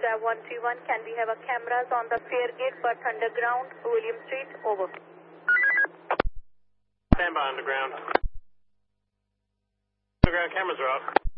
Bravo 131, can we have a cameras on the Fairgate, Perth Underground, William Street? Over. Stand by underground. Underground cameras are off.